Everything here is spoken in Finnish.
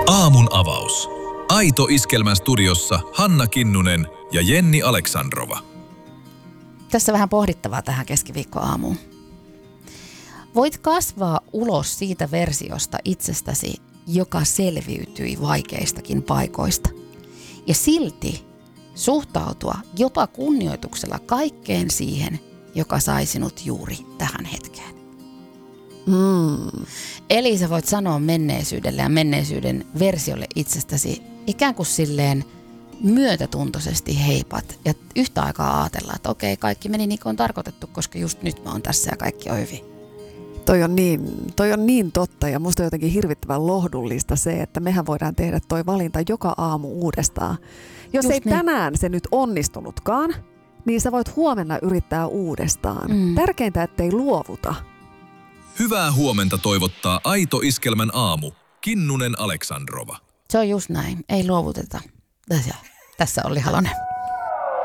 Aamun avaus. Aito Iskelmän studiossa Hanna Kinnunen ja Jenni Aleksandrova. Tässä vähän pohdittavaa tähän keskiviikkoaamuun. Voit kasvaa ulos siitä versiosta itsestäsi, joka selviytyi vaikeistakin paikoista. Ja silti suhtautua jopa kunnioituksella kaikkeen siihen, joka sai sinut juuri tähän hetkeen. Eli sä voit sanoa menneisyydelle ja menneisyyden versiolle itsestäsi ikään kuin silleen myötätuntoisesti heipat ja yhtä aikaa ajatella, että okei, kaikki meni niin kuin on tarkoitettu, koska just nyt mä oon tässä ja kaikki on hyvin. Toi on niin totta ja musta on jotenkin hirvittävän lohdullista se, että mehän voidaan tehdä toi valinta joka aamu uudestaan. Jos just ei niin. Tänään se nyt onnistunutkaan, niin sä voit huomenna yrittää uudestaan. Tärkeintä, ettei luovuta. Hyvää huomenta toivottaa Aito Iskelmän aamu. Kinnunen Aleksandrova. Se on just näin. Ei luovuteta. Tässä Olli Halonen.